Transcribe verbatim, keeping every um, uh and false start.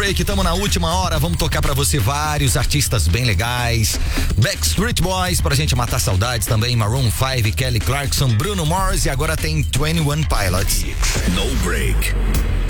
break, tamo na última hora, vamos tocar pra você vários artistas bem legais. Backstreet Boys, pra gente matar saudades também, Maroon five, Kelly Clarkson, Bruno Mars e agora tem twenty one Pilots. No break.